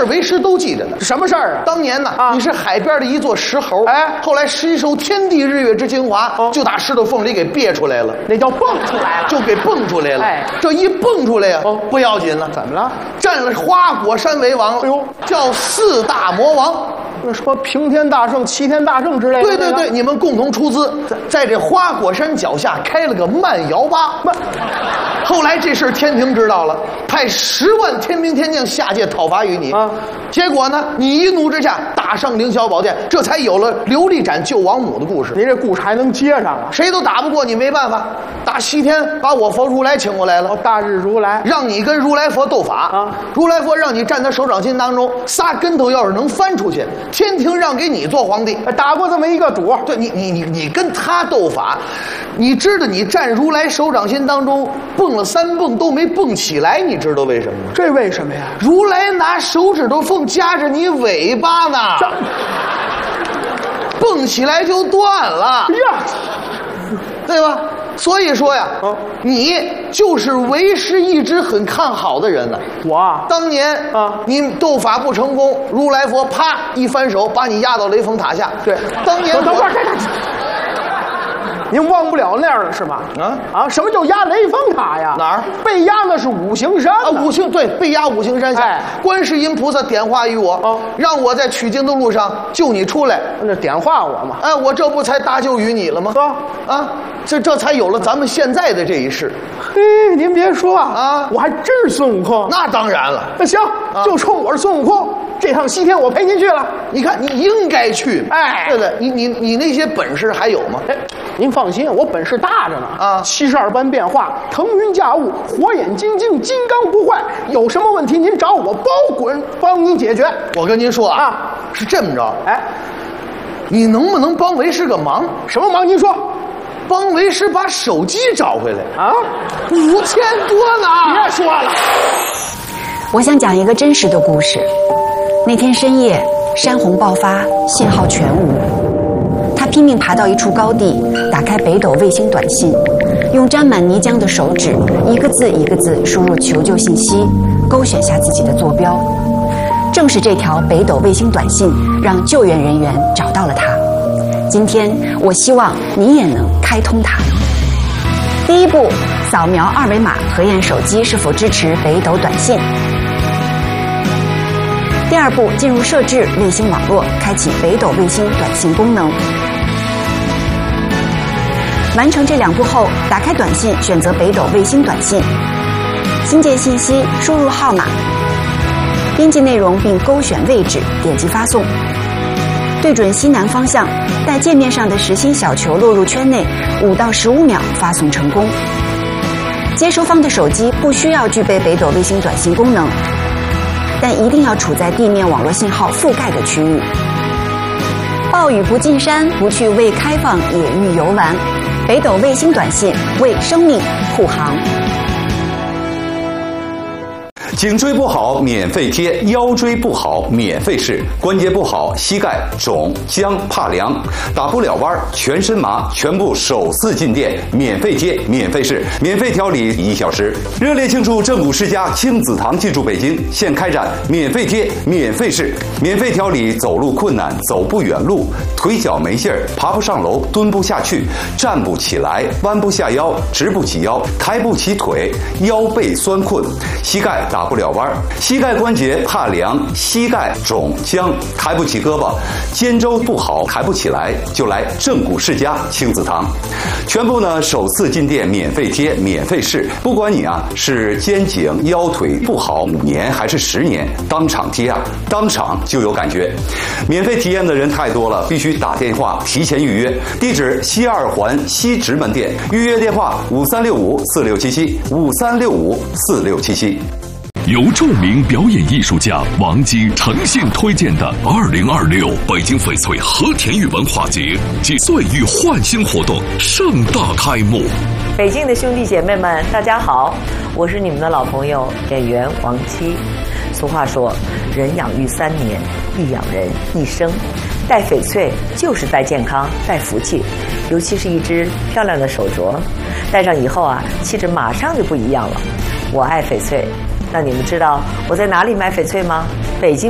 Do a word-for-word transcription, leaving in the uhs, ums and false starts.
儿为师都记着呢。 什么事儿啊？ 当年呢， 啊你是海边的一座石猴， 哎后来吸收天地日月之精华， 哦就打石头缝里给憋出来了， 那叫蹦出来了。 就给蹦出来了。 哎这一蹦出来呀、 哦不要紧了， 怎么了？ 占了花果山为王了。 哎呦叫四大魔王。 那说平天大圣、齐天大圣之类的。 对对对，你们共同出资，在在这花果山脚下开了个慢摇吧。 慢后来这事儿天庭知道了，派十万天兵天将下界讨伐于你。 啊结果呢，你一怒之下打上凌霄宝殿，这才有了琉璃盏救王母的故事。 您这故事还能接上啊？ 谁都打不过你，没办法，打西天把我佛如来请过来了。 哦，大日如来。 让你跟如来佛斗法啊！ 如来佛让你站他手掌心当中，仨跟头要是能翻出去，天庭让给你做皇帝。 打过这么一个主， 对你，你你你跟他斗法，你知道你站如来手掌心当中蹦了三蹦都没蹦起来，你知道为什么吗？ 这为什么呀？ 如来拿手指头缝夹着你尾巴呢，蹦起来就断了， 呀， 对吧？所以说呀， 哦你就是为师一直很看好的人呢。 我啊， 当年啊你斗法不成功，如来佛啪一翻手把你压到雷峰塔下。 对， 当年等会儿， 我这这您忘不了那样了是吧？ 啊啊，什么叫压雷峰塔呀？ 哪儿被压那是五行山啊，五行对，被压五行山下， 哎观世音菩萨点化于我， 哦让我在取经的路上救你出来。 那点化我嘛。 哎，我这不才搭救于你了吗？ 啊啊，这这才有了咱们现在的这一世。 嘿，您别说啊， 啊我还真是孙悟空。 那当然了， 那行，就冲我是孙悟空，这趟西天我陪您去了。 你看你应该去， 哎对不对？你你你那些本事还有吗？ 哎，您放心，我本事大着呢啊七十二般变化，腾云驾雾，火眼金睛，金刚不坏。有什么问题您找我，包滚帮您解决。 我跟您说啊， 啊是这么着， 哎， 你能不能帮为师个忙？ 什么忙？您说帮为师把手机找回来， 啊？ 五千多呢！ 别说了， 我想讲一个真实的故事。那天深夜，山洪爆发，信号全无。他拼命爬到一处高地，打开北斗卫星短信，用沾满泥浆的手指一个字一个字输入求救信息，勾选下自己的坐标。正是这条北斗卫星短信，让救援人员找到了他。今天，我希望你也能开通它。第一步，扫描二维码核验手机是否支持北斗短信。第二步，进入设置卫星网络，开启北斗卫星短信功能。完成这两步后，打开短信，选择北斗卫星短信，新建信息，输入号码，编辑内容并勾选位置，点击发送。对准西南方向，待界面上的实心小球落入圈内，五到十五秒发送成功。接收方的手机不需要具备北斗卫星短信功能，但一定要处在地面网络信号覆盖的区域。暴雨不进山，不去未开放野域游玩。北斗卫星短信为生命护航。 颈椎不好免费贴，腰椎不好免费试，关节不好膝盖肿僵怕凉，打不了弯全身麻，全部首次进店免费贴免费试，免费调理一小时。热烈庆祝正骨世家亲子堂进驻北京，现开展免费贴免费试，免费调理走路困难、走不远路、腿脚没劲儿、爬不上楼、蹲不下去、站不起来、弯不下腰、直不起腰、抬不起腿、腰背酸困、膝盖打不了弯，膝盖关节怕凉、膝盖肿僵、抬不起胳膊、肩周不好抬不起来，就来正骨世家亲子堂。全部呢首次进店免费贴免费试，不管你啊是肩颈腰腿不好五年还是十年，当场贴啊当场就有感觉。免费体验的人太多了，必须打电话提前预约。地址西二环西直门店，预约电话五三六五四六七七五三六五四六七七。 由著名表演艺术家王晶诚信推荐的二零二六北京翡翠和田玉文化节暨岁玉焕新活动盛大开幕。 北京的兄弟姐妹们，大家好，我是你们的老朋友演员王七。俗话说，人养育三年，必养人一生。戴翡翠就是戴健康、戴福气，尤其是一只漂亮的手镯，戴上以后啊，气质马上就不一样了。我爱翡翠。那你们知道我在哪里买翡翠吗？北京